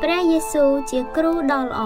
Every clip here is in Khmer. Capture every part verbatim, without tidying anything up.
ព្រះយេស៊ូវជាគ្រូដ៏ល្អ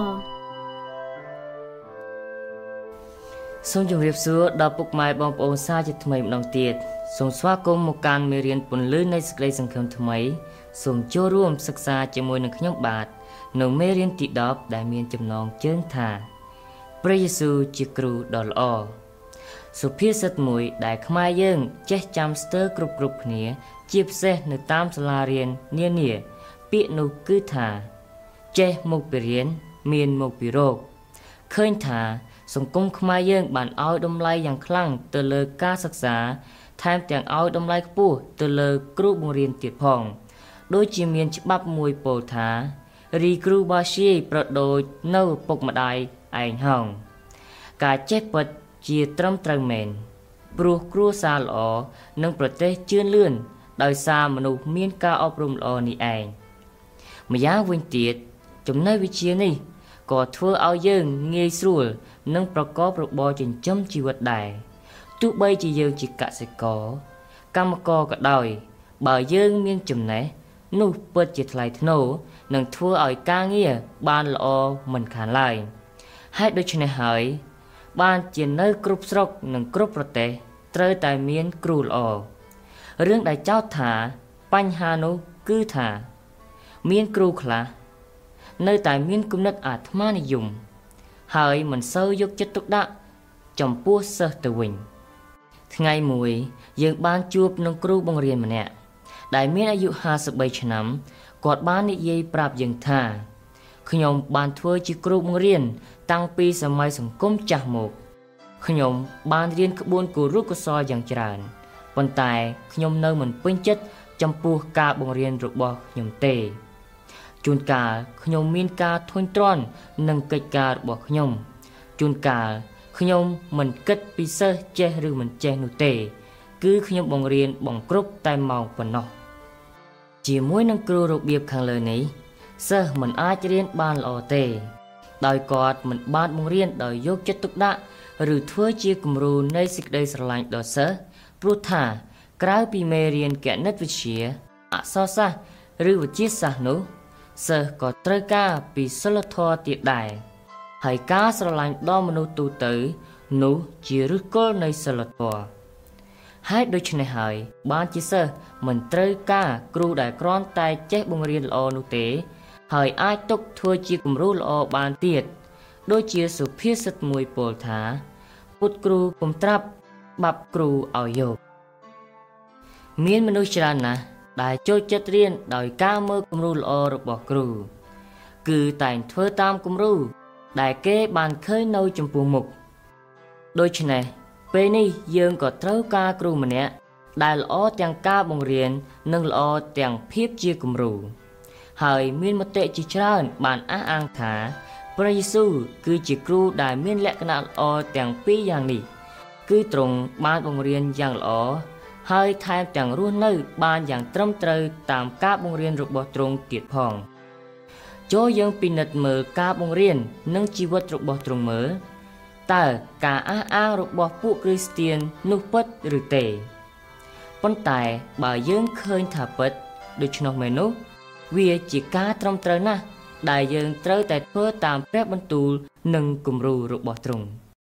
សូមជម្រាបសួរដល់ពុកម៉ែបងប្អូនសាជាថ្មីម្ដងទៀតសូមស្វាគមន៍មកកាន់មេរៀនពន្លឺនៃសេចក្តីសង្ឃឹមថ្មីសូមចូលរួមសិក្សាជាមួយនឹងខ្ញុំបាទនៅមេរៀនទីដប់ដែលមានចំណងជើងថាព្រះយេស៊ូវជាគ្រូដ៏ល្អសុភាសិតមួយដែលខ្មែរយើងចេះចាំស្ទើរគ្រប់គ្រប់គ្នាជាពិសេសនៅតាមសាលារៀននានាពាក្យនោះគឺថាចេះមកពីរៀនមានមកពីរកឃើញថាសង្គមខ្មែរយើងបានឲ្យតម្លៃយ៉ាងខ្លាំងទៅលើការសិក្សាថែមទាំងឲ្យតម្លៃខ្ពស់ទៅលើគ្រូបង្រៀនទៀតផងដូចជាមានច្បាប់មួយពោលថារីគ្រូបាស៊ីប្រដូចនៅពុកម្ដាយឯងហងការចេះពិតជាត្រឹមត្រូវមែនព្រោះគ្រួសារល្អនិងប្រទេសជឿនលឿនដោយសារមនុស្សមានការអប់រំល្អនេះឯងម្យ៉ាងវិញទៀតចំណេះវិជ្ជានេះក៏ធ្វើឲ្យយើងងាយស្រួលនិងប្រកបរបរចិញ្ចឹមជីវិតដែរទោះបីជាយើងជាកសិករកម្មករក៏ដោយបើយើងមានចំណេះនោះពិតជាថ្លៃថ្នូរនឹងធ្វើឲ្យការងារបានល្អមិនខានឡើយហេតុដូច្នេះហើយបានជានៅគ្រប់ស្រុកនិងគ្រប់ប្រទេសត្រូវតែមានគ្រូល្អរឿងដែលចោទថាបញ្ហានោះគឺថាមានគ្រូខ្លះនៅតែមានគំនិតអាត្មានិយមហើយមិនសូវយកចិត្តទុកដាក់ចំពោះសិស្សទៅវិញថ្ងៃមួយយើងបានជួបនឹងគ្រូបង្រៀនម្នាក់ដែលមានអាយុห้าสิบสามឆ្នាំគាត់បាននិយាយប្រាប់យើងថាខ្ញុំបានធ្វើជាគ្រូបង្រៀនតាំងពីសម័យសង្គមចាស់មកខ្ញុំបានរៀនក្បួនគរុកុសលយ៉ាងច្រើនប៉ុន្តែខ្ញុំនៅមិនពេញចិត្តចំពោះការបង្រៀនរបស់ខ្ញុំទេជួនកាលខ្ញុំមានការធុញទ្រាន់នឹងកិច្ចការរបស់ខ្ញុំជួនកាលខ្ញុំមិនគិតពីសិស្សចេះឬមិនចេះនោះទេគឺខ្ញុំបង្រៀនបង្គ្រប់តែម៉ោងប៉ុណ្ណោះជាមួយនឹងគ្រូរបៀបខាងលើនេះសិស្សមិនអាចរៀនបានល្អទេដោយគាត់មិនបានបង្រៀនដោយយកចិត្តទុកដាក់ឬធ្វើជាគំរូនៃសេចក្តីស្រឡាញ់ដល់សិស្សព្រោះថាក្រៅពីមេរៀនគណិតវិទ្យាអក្សរសាស្ត្រឬវិទ្យាសាស្ត្រនោះសិស្សក៏ត្រូវការពីសីលធម៌ទៀតដែរហើយការស្រឡាញ់ដល់មនុស្សទូទៅនោះជាឫសគល់នៃសីលធម៌ហើយដូច្នេះហើយបានជាសិស្សមិនត្រូវការគ្រូដែលគ្រាន់តែចេះបង្រៀនល្អនោះទេហើយអាចទុកធ្វើជាគំរូល្អបានទៀតដូចជាសុភាសិតមួយពោលថាពុតគ្រូកុំត្រាប់បាប់គ្រូឲ្យយកមានមនុស្សច្រើនណាស់ដែលចូលចិត្តរៀនដោយការមើលគំរូល្អរបស់គ្រូគឺតែងធ្វើតាមគំរូដែលគេបានឃើញនៅចំពោះមុខដូច្នេះពេលនេះយើងក៏ត្រូវការគ្រូម្នាក់ដែលល្អទាំងការបង្រៀននិងល្អទាំងភាពជាគំរូហើយមានមតិជាច្រើនបានអះអាងថាព្រះយេស៊ូវគឺជាគ្រូដែលមានលក្ខណៈល្អទាំងពីរយ៉ាងនេះគឺទ្រង់បានបង្រៀនយ៉ាងល្អហើយថែមទាំងរស់នៅបានយ៉ាងត្រឹមត្រូវតាមការបង្រៀនរបស់ទ្រង់ទៀតផងចូលយើងពិនិត្យមើលការបង្រៀននិងជីវិតរបស់ទ្រង់មើលតើការអះអាងរបស់ពួកគ្រីស្ទាននោះពិតឬទេប៉ុន្តែបើយើងឃើញថាពិតដូច្នោះមែននោះវាជាការត្រឹមត្រូវណាស់ដែលយើងត្រូវតែធ្វើតាមព្រះបន្ទូលនិងគំរូរបស់ទ្រង់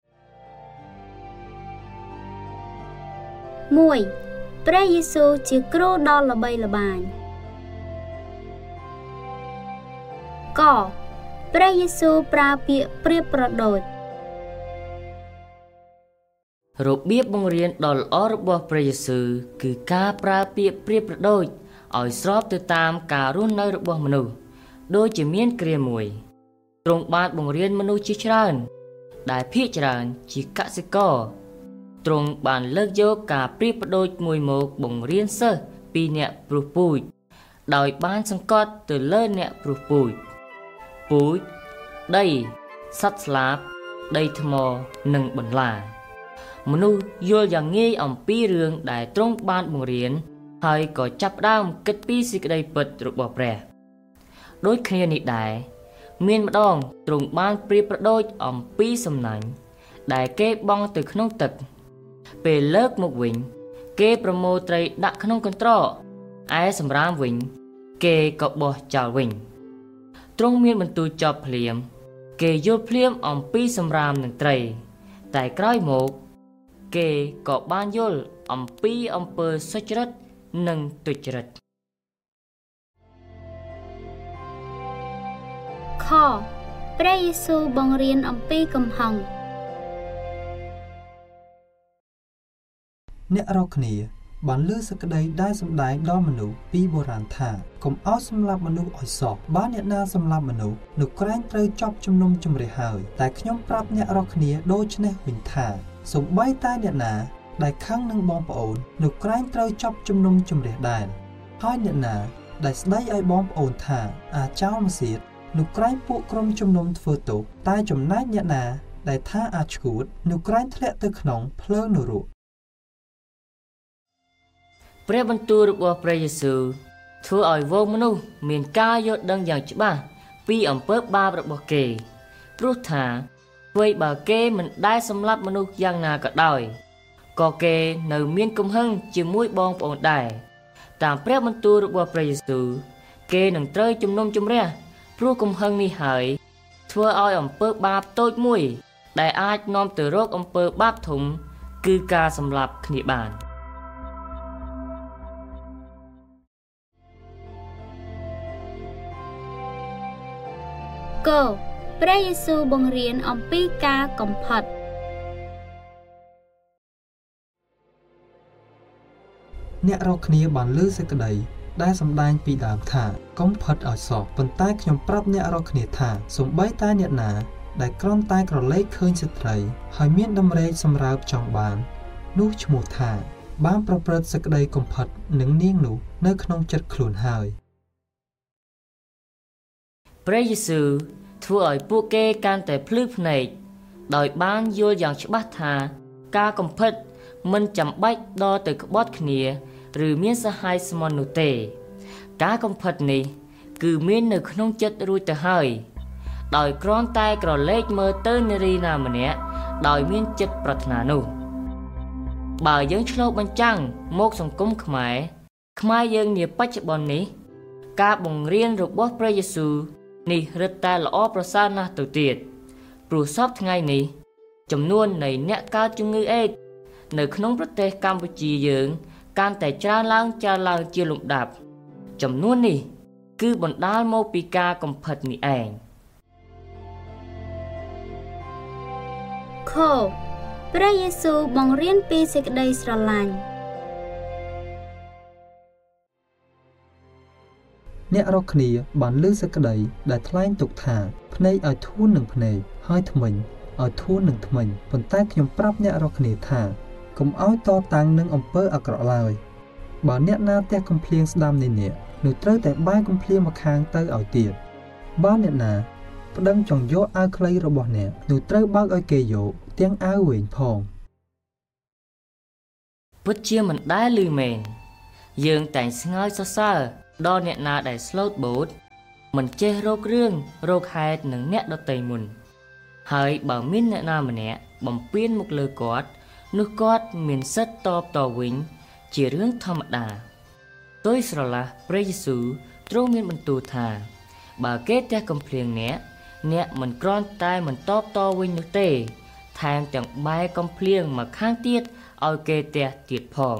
មួយព្រះយេស៊ូវជាគ្រូដ៏ល្បីល្បាញកព្រះយេស៊ូវប្រើពាក្យប្រៀបប្រដូចរបៀបបង្រៀនដ៏ល្អរបស់ព្រះយេស៊ូវគឺការប្រើពាក្យប្រៀបប្រដូចឲ្យស្របទៅតាមការរស់នៅរបស់មនុស្សដូចជាមានគ្រាមួយទ្រង់បានបង្រៀនមនុស្សជាច្រើនដែលភាគច្រើនជាកសិករទ្រង់បានលើកយកការប្រៀបប្រដូចមួយមកបង្រៀនសិស្សពីអ្នកព្រុសពូជដោយបានសង្កត់ទៅលើអ្នកព្រុសពូជពូជដីសត្វស្លាបដីថ្មនិងបន្លាមនុស្សយល់យ៉ាងងាយអំពីរឿងដែលទ្រង់បានបង្រៀនហើយក៏ចាប់ផ្ដើមគិតពីសេចក្តីពិតរបស់ព្រះដូចគ្នានេះដែរមានម្ដងទ្រង់បានប្រៀបប្រដូចអំពីសំណាញ់ដែលគេបង់ទៅក្នុងទឹកពេលលើកមកវិញគេប្រមូលត្រីដាក់ក្នុងកន្ត្រកឯសម្រាមវិញគេក៏បោះចោលវិញទ្រង់មានបន្ទូលចប់ភ្លាមគេយល់ភ្លាមអំពីសម្រាមនឹងត្រីតែក្រោយមកគេក៏បានយល់អំពីអំពើសុចរិតនិងទុច្ចរិតខព្រះយេស៊ូវបង្រៀនអំពីកំហឹងអ្នករាល់គ្នាបានលើសេចក្តីដែលសម្ដែងដល់មនុស្សពីបុរាណថាកុំឲ្យសម្លាប់មនុស្សឲ្យសោះបើអ្នកណាសម្លាប់មនុស្សនោះក្រែងត្រូវជាប់ជំនុំជម្រះហើយតែខ្ញុំប្រាប់អ្នករាល់គ្នាដូច្នេះវិញថាសូម្បីតែអ្នកណាដែលខឹងនឹងបងប្អូននោះក្រែងត្រូវជាប់ជំនុំជម្រះដែរហើយអ្នកណាដែលស្ដីឲ្យបងប្អូនថាអាចោលម្សៀតនោះក្រែងពួកក្រុមជំនុំធ្វើទោសតែចំណែកអ្នកណាដែលថាអាចឈួតនោះក្រែងធ្លាក់ទៅក្នុងភ្លើងនរកព្រះបន្ទូលរបស់ព្រះយេស៊ូវធ្វើឲ្យវងមនុស្សមានការយល់ដឹងយ៉ាងច្បាស់ពីអំពើបាបរបស់គេព្រោះថាអ្វីបើគេមិនដែលសម្លាប់មនុស្សយ៉ាងណាក៏ដោយក៏គេនៅមានកំហឹងជាមួយបងប្អូនដែរតាមព្រះបន្ទូលរបស់ព្រះយេស៊ូវគេនឹងត្រូវជំនុំជម្រះព្រោះកំហឹងនេះហើយធ្វើឲ្យអំពើបាបតូចមួយដែលអាចនាំទៅរកអំពើបាបធំគឺការសម្លាប់គ្នាបានកព្រះយេស៊ូវបង្រៀនអំពីការកំផិតអ្នករាល់គ្នាបានលើសេចក្តីដែលសម្ដែងពីដើមថាកុំផិតឲ្យសោះប៉ុន្តែខ្ញុំប្រាប់អ្នករាល់គ្នាថាសូម្បីតែអ្នកណាដែលគ្រាន់តែក្រឡេកឃើញស្ត្រីហើយមានដំណេកសម្រើបចង់បាននោះឈ្មោះថាបានប្រព្រឹត្តសេចក្តីកំផិតនឹងនាងនោះនៅក្នុងចិត្តខ្លួនហើយព្រះយេស៊ូវធ្វើឲ្យពួកគេកាន់តែភ្លឺភ្នែកដោយបានយល់យ៉ាងច្បាស់ថាការកំផិតមិនចាំបាច់ដល់ទៅក្បត់គ្នាឬមានសហាយស្មន់នោះទេការកំផិតនេះគឺមាននៅក្នុងចិត្តរួចទៅហើយដោយគ្រាន់តែក្រឡេកមើលទៅនារីណាម្នាក់ដោយមានចិត្តប្រាថ្នានោះបើយើងឆ្លុះបញ្ចាំងមកសង្គមខ្មែរខ្មែរយើងនាបច្ចុប្បន្ននេះការបង្រៀនរបស់ព្រះយេស៊ូវនេះរឹតតែល្អប្រសើរណាស់ទៅទៀតព្រោះសពថ្ងៃនេះចំនួននៃអ្នកកើតជំងឺអេដស៍នៅក្នុងប្រទេសកម្ពុជាយើងកាន់តែច្រើនឡើងច្រើនឡើងជាលំដាប់ចំនួននេះគឺបណ្ដាលមកពីការកំផិតនេះឯងខព្រះយេស៊ូវបង្រៀនពីសេចក្តីស្រឡាញ់អ្នករាល់គ្នាបានលើសេចក្តីដែលថ្លែងទុកថាភ្នែកឲ្យធូរនឹងភ្នែកហើយធ្មេញឲ្យធូរនឹងធ្មេញប៉ុន្តែខ្ញុំប្រាប់អ្នករាល់គ្នាថាកុំឲ្យតតាំងនឹងអំពើអាក្រក់ឡើយបើអ្នកណាទះកំភ្លៀងស្ដាំនៃអ្នកនោះត្រូវតែបែរកំភ្លៀងមកខាងទៅឲ្យទៀតបើអ្នកណាប្តឹងចង់យកអាវខ្លីរបស់អ្នកនោះត្រូវបើកឲ្យគេយកទាំងអាវវែងផងពិតជាមិនដែលឮមែនយើងតែងស្ងើចសរសើរដល់អ្នកណាដែលស្លូតបូតមិនចេះរករឿងរកហេតុនឹងអ្នកដទៃមុនហើយបើមានអ្នកណាម្នាក់បំពានមកលើគាត់នោះគាត់មានសិទ្ធិតបតវិញជារឿងធម្មតាដោយស្រឡះព្រះយេស៊ូវទ្រង់មានបន្ទូលថាបើគេទះកំភ្លៀងអ្នកអ្នកមិនគ្រាន់តែមិនតបតវិញនោះទេថែមទាំងបែរកំភ្លៀងមកខាងទៀតឲ្យគេទះទៀតផង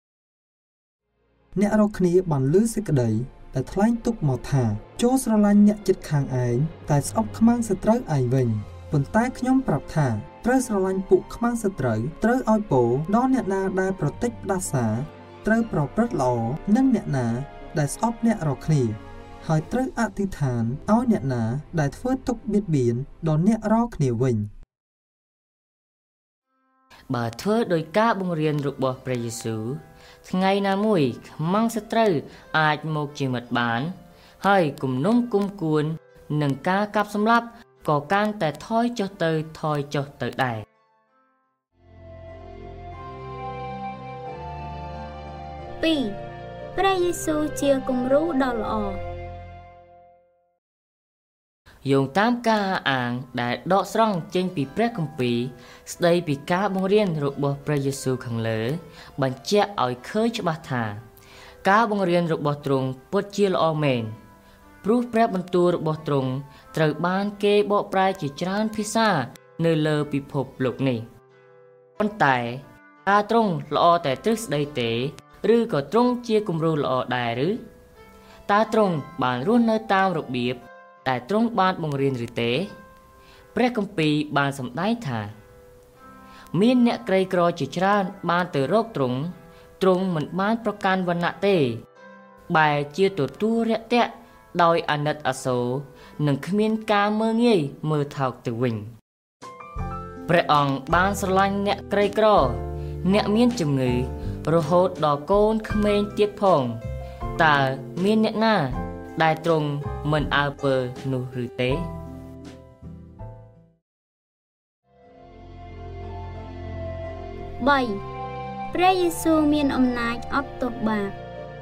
អ្នករាល់គ្នាបានលើសេចក្តីដែលថ្លែងទុកមកថាចូលស្រឡាញ់អ្នកជិតខាងឯងតែស្អប់ខ្មាំងសត្រូវឯងវិញប៉ុន្តែខ្ញុំប្រាប់ថាត្រូវស្រឡាញ់ពួកខ្មាំងសត្រូវត្រូវឲ្យពរដល់អ្នកណាដែលប្រតិចផ្ដាសាត្រូវប្រព្រឹត្តល្អនិងអ្នកណាដែលស្អប់អ្នករាល់គ្នាហើយត្រូវអធិដ្ឋានឲ្យអ្នកណាដែលធ្វើទុក្ខបៀតបៀនដល់អ្នករាល់គ្នាវិញបើធ្វើដោយការបង្រៀនរបស់ព្រះយេស៊ូវថ្ងៃណាមួយខ្មាំងសត្រូវអាចមកជាមិត្តបានហើយគំនុំគុំគួននឹងការកាប់សម្លាប់ក៏កាន់តែថយចុះទៅថយចុះទៅដែរពីរព្រះយេស៊ូវជាគំរូដ៏ល្អយោងតាមការអាងដែលដកស្រង់ចេញពីព្រះគម្ពីរស្ដីពីការបង្រៀនរបស់ព្រះយេស៊ូវខាងលើបញ្ជាក់ឲ្យឃើញច្បាស់ថាការបង្រៀនរបស់ទ្រង់ពិតជាល្អមែនព្រោះព្រះបន្ទូលរបស់ទ្រង់ត្រូវបានគេបកប្រែជាច្រើនភាសានៅលើពិភពលោកនេះប៉ុន្តែតើទ្រង់ល្អតែទ្រឹស្ដីទេឬក៏ទ្រង់ជាគំរូល្អដែរឬតើទ្រង់បានរស់នៅតាមរបៀបដែលទ្រង់បានបង្រៀនឬទេព្រះគម្ពីរបានសម្ដែងថាមានអ្នកក្រីក្រជាច្រើនបានទៅរកទ្រង់ទ្រង់មិនបានប្រកាន់វណ្ណៈទេបែរជាទទួលរាក់ទាក់ដោយអាណិតអាសូរនិងគ្មានការមើលងាយមើលថោកទៅវិញព្រះអង្គបានស្រឡាញ់អ្នកក្រីក្រអ្នកមានជំងឺរហូតដល់កូនក្មេងទៀតផងតើមានអ្នកណាដែលទ្រង់មិនអើពើនោះឬទេបីព្រះយេស៊ូវមានអំណាចអត់ទោសបាប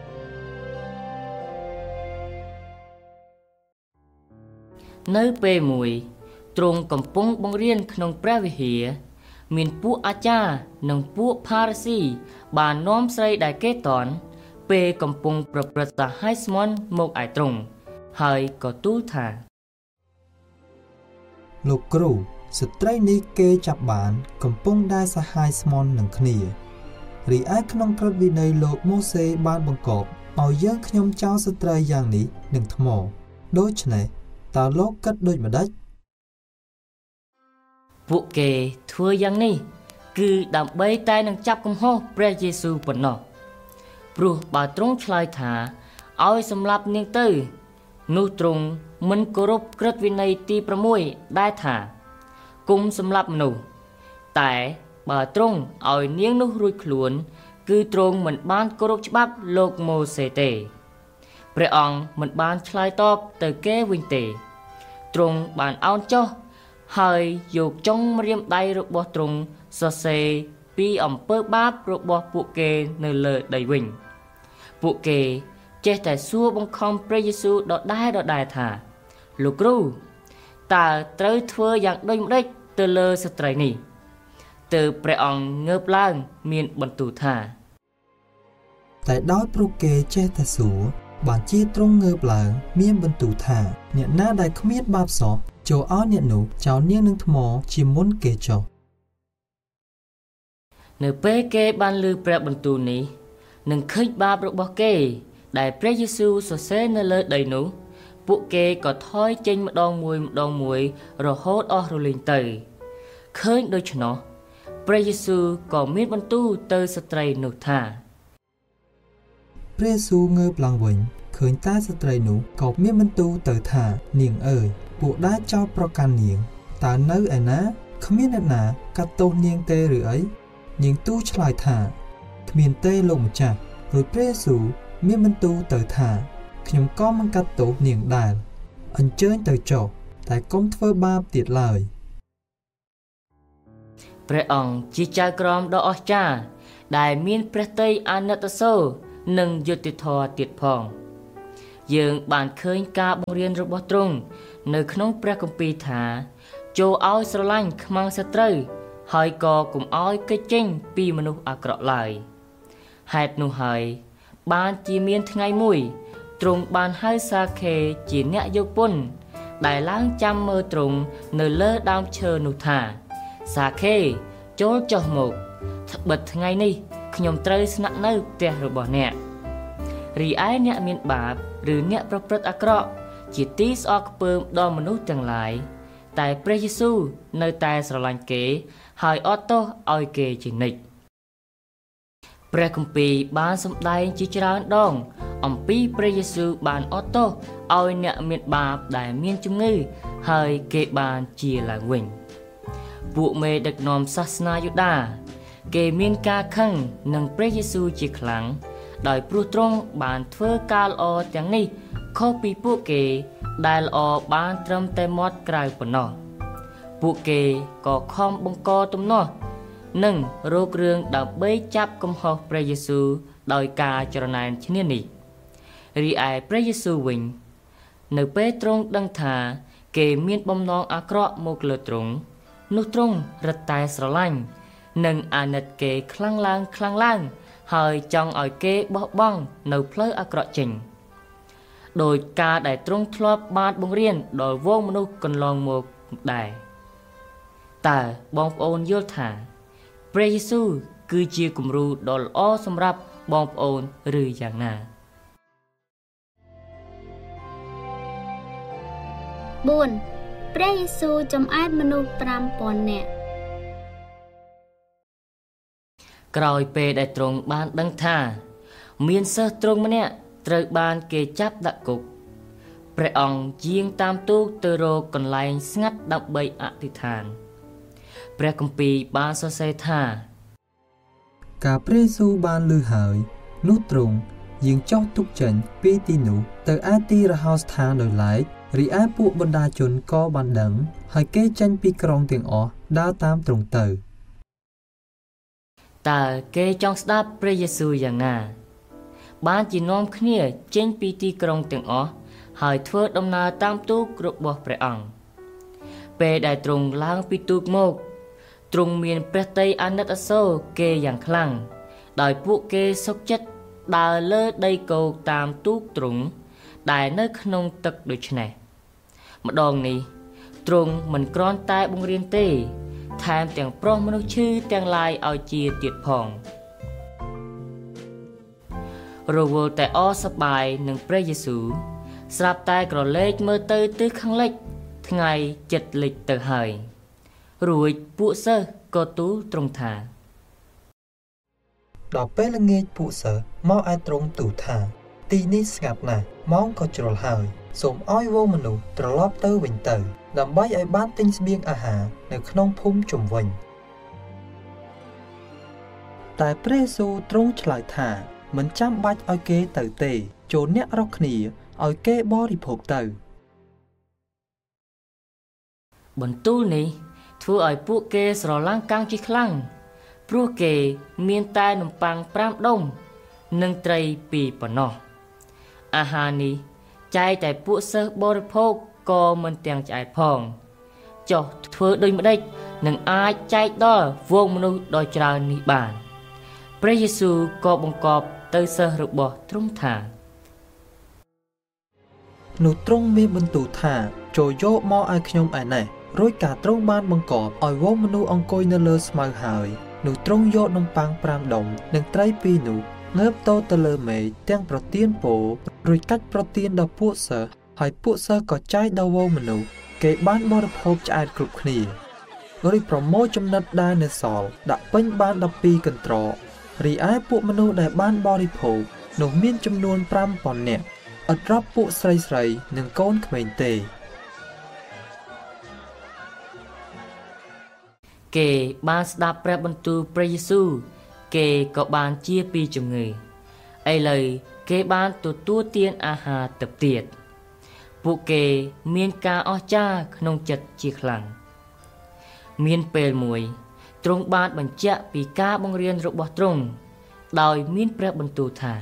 នៅពេលមួយទ្រង់កំពុងបង្រៀនក្នុងព្រះវិហារមានពួកអាចារ្យនិងពួកផារីស៊ីបាននាំស្រីដែលគេតន់ពេលកំពុងប្រព្រឹត្តសាហាវស្មន់មកឯទ្រង់ហើយក៏ទូលថាលោកគ្រូស្ត្រីនេះគេចាប់បានកំពុងដែរសាហាវស្មន់នឹងគ្នារីឯក្នុងក្រឹត្យវិន័យលោកម៉ូសេបានបង្គាប់ឲ្យយើងខ្ញុំចោលស្ត្រីយ៉ាងនេះនឹងថ្មដូច្នេះតើលោកគិតដូចម្ដេចពួកគេធ្វើយ៉ាងនេះគឺដើម្បីតែនឹងចាប់កំហុសព្រះយេស៊ូវប៉ុណ្ណោះព្រោះបើទ្រង់ឆ្លើយថាឲ្យសម្លាប់នាងទៅនោះទ្រង់មិនគោរពក្រឹត្យវិន័យទីប្រាំដែលថាគុំសម្លាប់មនុស្សតែបើទ្រង់ឲ្យនាងនោះរួចខ្លួនគឺទ្រង់មិនបានគោរពច្បាប់លោកម៉ូសេទេព្រះអង្គមិនបានឆ្លើយតបទៅគេវិញទេទ្រង់បានអោនចុះហើយយកចុងម្រាមដៃរបស់ទ្រង់សរសេរពីអំពើបាបរបស់ពួកគេនៅលើដីវិញពួកគេចេះតែសួរបង្ខំព្រះយេស៊ូវដដែលដដែលថាលោកគ្រូតើត្រូវធ្វើយ៉ាងដូចម្ដេចទៅលើស្ត្រីនេះទើបព្រះអង្គងើបឡើងមានបន្ទូលថាតែដោយព្រោះគេចេះតែសួរបានជាទ្រង់ងើបឡើងមានបន្ទូលថាអ្នកណាដែលគ្មានបាបសោះចូលឲ្យអ្នកនោះចោលនាងនឹងថ្មជាមុនគេចុះនៅពេលគេបានឮព្រះបន្ទូលនេះនឹងឃើញបាបរបស់គេដែលព្រះយេស៊ូវសរសេរនៅលើដីនោះពួកគេក៏ថយចេញម្ដងមួយម្ដងមួយរហូតអស់រលីងទៅឃើញដូច្នោះព្រះយេស៊ូវក៏មានបន្ទូលទៅស្ត្រីនោះថាព្រះយេស៊ូវងើបឡើងវិញឃើញតែស្ត្រីនោះក៏មានបន្ទូលទៅថានាងអើយពួកដែលចោទប្រកាន់នាងតើនៅឯណាគ្មានអ្នកណាកាត់ទោសនាងទេឬអីនាងទូលឆ្លើយថាគ្មានទេលោកម្ចាស់រួចព្រះយេស៊ូវមានបន្ទូលទៅថាខ្ញុំក៏មិនកាត់ទោសនាងដែរអញ្ជើញទៅចុះតែកុំធ្វើបាបទៀតឡើយព្រះអង្គជាចៅក្រមដ៏អស្ចារ្យដែលមានព្រះទ័យអាណិតអាសូរនិងយុត្តិធម៌ទៀតផងយើងបានឃើញការបង្រៀនរបស់ទ្រង់នៅក្នុងព្រះគម្ពីរថាចូលឲ្យស្រឡាញ់ខ្មាំងសត្រូវហើយក៏កុំឲ្យគេចចេញពីមនុស្សអាក្រក់ឡើយហេតុនោះហើយបានជាមានថ្ងៃមួយទ្រង់បានហៅសាខេជាអ្នកយកពន្ធដែលឡើងចាំមើលទ្រង់នៅលើដើមឈើនោះថាសាខេចូលចុះមកត្បិតថ្ងៃនេះខ្ញុំត្រូវស្នាក់នៅផ្ទះរបស់អ្នករីឯអ្នកមានបាបឬអ្នកប្រព្រឹត្តអាក្រក់ជាទីស្អកខ្ពើមដល់មនុស្សទាំងឡាយតែព្រះយេស៊ូវនៅតែស្រឡាញ់គេហើយអត់ទោសឲ្យគេជានិច្ចព្រះគម្ពីរបានសម្ដែងជាច្រើនដងអំពីព្រះយេស៊ូវបានអត់ទោសឲ្យអ្នកមានបាបដែលមានជំងឺហើយគេបានជាឡើងវិញពួកមេដឹកនាំសាសនាយូដាគេមានការខឹងនឹងព្រះយេស៊ូវជាខ្លាំងដោយព្រោះទ្រង់បានធ្វើការល្អទាំងនេះខុសពីពួកគេដែលល្អបានត្រឹមតែមាត់ក្រៅប៉ុណ្ណោះពួកគេក៏ខំបង្កទំនាស់និងរោគរឿងដើម្បីចាប់កំហុសព្រះយេស៊ូវដោយការច្រណែនឈ្នានីសរីឯព្រះយេស៊ូវវិញនៅពេលទ្រង់ដឹងថាគេមានបំណងអាក្រក់មកលើទ្រង់នោះទ្រង់រឹតតែស្រឡាញ់និងអាណិតគេខ្លាំងឡើងខ្លាំងឡើងហើយចង់ឲ្យគេបោះបង់នៅផ្លូវអាក្រក់ចេញโดยការដែលទ្រង់ធ្លាប់បានបង្រៀនដល់វងមនុស្សកន្លងមកដែរតើបងប្អូនយល់ថាព្រះយេស៊ូវគឺជាគំរូដ៏ល្អសម្រាប់បងប្អូនឬយ៉ាងណាបួនព្រះយេស៊ូវចំអែតមនុស្ស ប្រាំពាន់ នាក់ក្រោយពេលដែលទ្រង់បានដឹងថាមានសិស្សទ្រង់ម្នាក់ត្រូវបានគេចាប់ដាក់គុកព្រះអង្គយាងតាមទូកទៅរកកន្លែងស្ងាត់ដើម្បីអធិដ្ឋានព្រះគម្ពីរបានសរសេរថាការព្រះយេស៊ូវបានឮហើយនោះទ្រង់យាងចុះទូកចេញពីទីនោះទៅឯទីរហោស្ថានដោយឡែករីឯពួកបណ្ដាជនក៏បានដឹងហើយគេចេញពីក្រុងទាំងអស់ដើរតាមទ្រង់ទៅតើគេចង់ស្ដាប់ព្រះយេស៊ូវយ៉ាងណាបានជានាំគ្នាចេញពីទីក្រុងទាំងអស់ហើយធ្វើដំណើរតាមទូករបស់ព្រះអង្គពេលដែលទ្រង់ឡើងពីទូកមកទ្រង់មានព្រះទ័យអាណិតអាសូរគេយ៉ាងខ្លាំងដោយពួកគេសុខចិត្តដើរលើដីគោកតាមទូកទ្រង់ដែលនៅក្នុងទឹកដូច្នេះម្ដងនេះទ្រង់មិនគ្រាន់តែបង្រៀនទេថែមទាំងប្រោះមនុស្សឈឺទាំងឡាយឲ្យជាទៀតផងរវល់តែអសប្បាយនឹងព្រះយេស៊ូវស្រាប់តែក្រឡេកមើលទៅទិសខាងលិចថ្ងៃជិតលិចទៅហើយរួចពួកសិស្សក៏ទូលទ្រង់ថាដល់ពេលល្ងាចពួកសិស្សមកឯទ្រង់ទូលថាទីនេះស្ងាត់ណាស់ម៉ោងក៏ជ្រុលហើយសូមឲ្យវងមនុស្សត្រឡប់ទៅវិញទៅដើម្បីឲ្យបានទិញស្បៀងអាហារនៅក្នុងភូមិជុំវិញតែព្រះយេស៊ូវទ្រង់ឆ្លើយថាមិនចាំបាច់ឲ្យគេទៅទេចូលអ្នករកគ្នាឲ្យគេបរិភោគទៅបន្ទូលនេះធ្វើឲ្យពួកគេស្រឡាំងកាំងជាខ្លាំងព្រោះគេមានតែនំប៉័ងប្រាំដុំនិងត្រីពីរប៉ុណ្ណោះអាហារនេះចែកតែពួកសិស្សបរិភោគក៏មិនទាំងឆ្អែតផងចុះធ្វើដូចម្ដេចនឹងអាចចែកដល់វងមនុស្សដ៏ច្រើននេះបានព្រះយេស៊ូវក៏បង្គាប់ទៅសិស្សរបស់ទ្រង់ថានោះទ្រង់មានបន្ទូលថាចូលយកមកឲ្យខ្ញុំឯណេះរួចការទ្រង់បានបង្គាប់ឲ្យវងមនុស្សអង្គុយនៅលើស្មៅហើយនោះទ្រង់យកនំប៉័ងប្រាំដុំនិងត្រីពីរនោះងើបតទៅលើមេឃទាំងប្រទានពររួចកាច់ប្រទានដល់ពួកសិស្សហើយពួកសិស្សក៏ចែកដល់វងមនុស្សគេបានបរិភោគឆ្អែតគ្រប់គ្នារួចប្រមូលចំណិតដែលនៅសល់ដាក់ពេញបានដប់ពីរកន្ត្រករីឯពួកមនុស្សដែលបានបរិភោគនោះមានចំនួនប្រាំពាន់នាក់ឥតរាប់ពួកស្រីស្រីនិងកូនក្មេងទេគេបានស្ដាប់ព្រះបន្ទូលព្រះយេស៊ូវគេក៏បានជាពីជំងឺឥឡូវគេបានទទួលទានអាហារទៅទៀតពួកគេមានការអស្ចារ្យក្នុងចិត្តជាខ្លាំងមានពេលមួយទ្រង់បានបញ្ជាក់ពីការបង្រៀនរបស់ទ្រង់ដោយមានព្រះបន្ទូលថា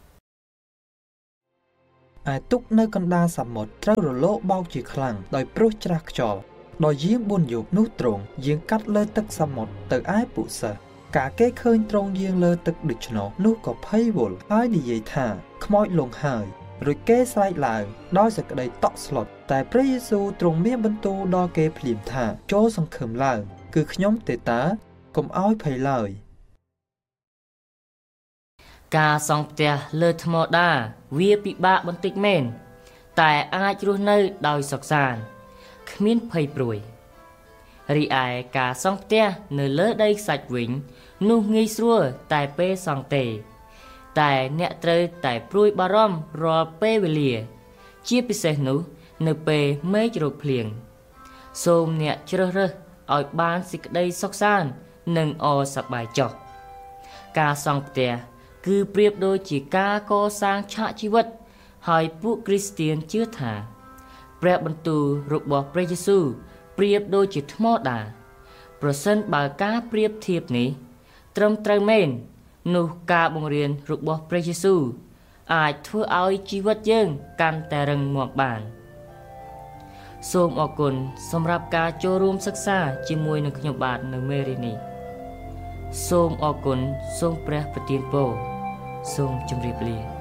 ឯទុកនៅកណ្ដាលសមុទ្រត្រូវរលកបោកជាខ្លាំងដោយព្រោះច្រាស់ខ្យល់ដោយយាងបួនយប់នោះទ្រង់យាងកាត់លើទឹកសមុទ្រទៅឯពួកសិស្សការគេឃើញទ្រង់យាងលើទឹកដូច្នោះនោះក៏ភ័យវល់ហើយនិយាយថាខ្មោចលងហើយរួចគេស្រែកឡើងដោយសេចក្តីតក់ស្លុតតែព្រះយេស៊ូវទ្រង់មានបន្ទូលដល់គេភ្លាមថាចូលសង្ឃឹមឡើងគឺខ្ញុំទេតើកុំឲ្យភ័យឡើយការសង់ផ្ទះលើថ្មដាវាពិបាកបន្តិចមែនតែអាចរស់នៅដោយសុខសាន្តគ្មានភ័យព្រួយរីឯការសង់ផ្ទះនៅលើដីខ្សាច់វិញនោះងាយស្រួលតែពេលសង់ទេតែអ្នកត្រូវតែព្រួយបារម្ភរាល់ពេលវេលាជាពិសេសនោះនៅពេលមេឃរកភ្លៀងសូមអ្នកជ្រើសរើសឲ្យបានសេចក្តីសុខសាន្តនិងអសប្បាយចុះការសង់ផ្ទះគឺប្រៀបដូចជាការកសាងឆាកជីវិតហើយពួកគ្រីស្ទានជឿថាព្រះបន្ទូលរបស់ព្រះយេស៊ូវប្រៀបដូចជាថ្មដាប្រសិនបើការប្រៀបធៀបនេះត្រឹមត្រូវមែននោះការបង្រៀនរបស់ព្រះយេស៊ូវអាចធ្វើឲ្យជីវិតយើងកាន់តែរឹងមាំបានសូមអរគុណសម្រាប់ការចូលរួមសិក្សាជាមួយនឹងខ្ញុំបាទនៅមេរៀននេះសូមអរគុណសូមព្រះប្រទានពរសូមជម្រាបលា